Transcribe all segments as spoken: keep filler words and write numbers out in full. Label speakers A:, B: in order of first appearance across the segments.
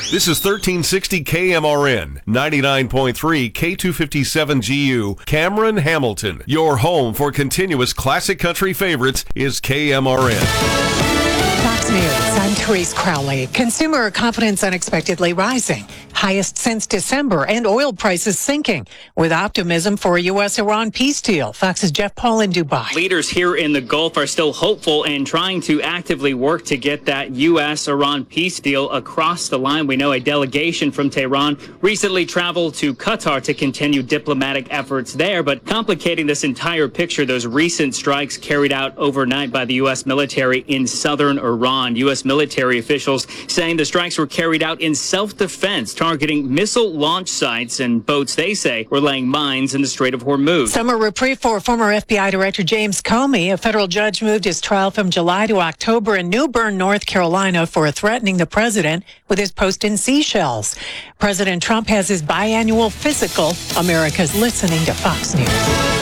A: This is thirteen sixty K M R N, ninety-nine point three K two fifty-seven G U, Cameron, Hamilton. Your home for continuous classic country favorites is K M R N.
B: Fox News, I'm Therese Crowley. Consumer confidence unexpectedly rising, highest since December, and oil prices sinking, with optimism for a U S Iran peace deal. Fox's Jeff Paul in Dubai.
C: Leaders here in the Gulf are still hopeful and trying to actively work to get that U S Iran peace deal across the line. We know a delegation from Tehran recently traveled to Qatar to continue diplomatic efforts there, but complicating this entire picture, those recent strikes carried out overnight by the U S military in southern Iran. U S military officials saying the strikes were carried out in self-defense, targeting missile launch sites and boats they say were laying mines in the Strait of Hormuz.
B: Summer reprieve for former F B I Director James Comey. A federal judge moved his trial from July to October in New Bern, North Carolina, for threatening the president with his post in seashells. President Trump has his biannual physical. America's listening to Fox News.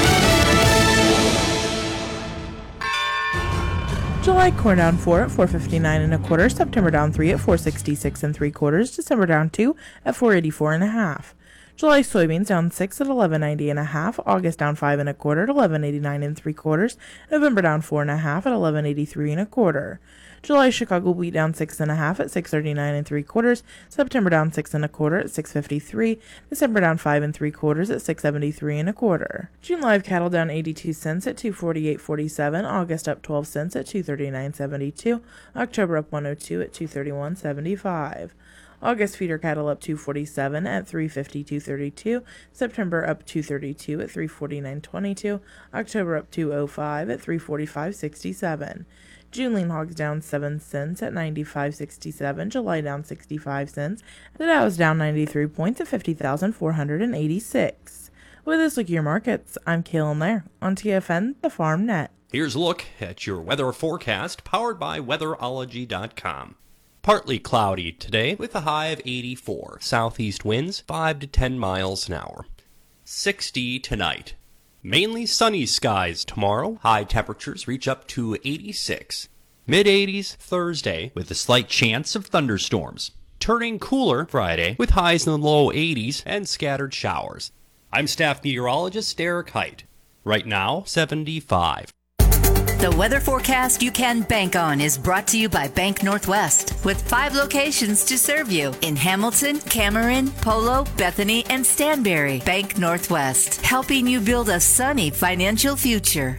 D: July corn down four at four fifty-nine and a quarter. September down three at four sixty-six and three quarters. December down two at four eighty-four and a half. July soybeans down six at eleven ninety and a half. August down five and a quarter at eleven eighty-nine and three quarters. November down four and a half at eleven eighty-three and a quarter. July Chicago wheat down six and a half at six thirty-nine and three quarters. September down six and a quarter at six fifty-three. December down five and three quarters at six seventy-three and a quarter. June live cattle down eighty-two cents at two forty-eight forty-seven. August up twelve cents at two thirty-nine seventy-two. October up one oh two at two thirty-one seventy-five. August feeder cattle up two forty-seven at three fifty-two thirty-two. September up two thirty-two at three forty-nine twenty-two. October up two oh five at three forty-five sixty-seven. June lean hogs down seven cents at ninety-five sixty-seven. July down sixty-five cents. The Dow is down ninety-three points at fifty thousand four hundred eighty-six. With this look at your markets, I'm Kaylin Lair on T F N, the Farm Net.
E: Here's a look at your weather forecast powered by weatherology dot com. Partly cloudy today with a high of eighty-four. Southeast winds five to ten miles an hour. sixty tonight. Mainly sunny skies tomorrow. High temperatures reach up to eighty-six. mid eighties Thursday with a slight chance of thunderstorms. Turning cooler Friday with highs in the low eighties and scattered showers. I'm staff meteorologist Derek Height. Right now, seventy-five.
F: The weather forecast you can bank on is brought to you by Bank Northwest, with five locations to serve you in Hamilton, Cameron, Polo, Bethany, and Stanberry. Bank Northwest, helping you build a sunny financial future.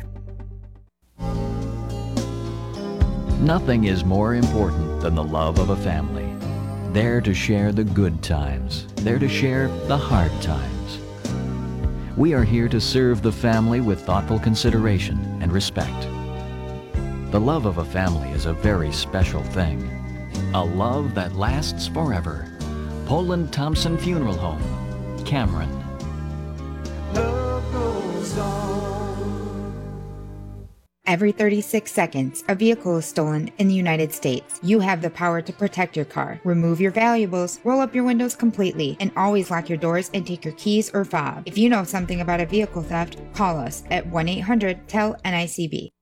G: Nothing is more important than the love of a family. There to share the good times, there to share the hard times. We are here to serve the family with thoughtful consideration and respect. The love of a family is a very special thing. A love that lasts forever. Poland Thompson Funeral Home, Cameron.
H: Love goes on.
I: Every thirty-six seconds, a vehicle is stolen in the United States. You have the power to protect your car. Remove your valuables, roll up your windows completely, and always lock your doors and take your keys or fob. If you know something about a vehicle theft, call us at one eight hundred T E L N I C B.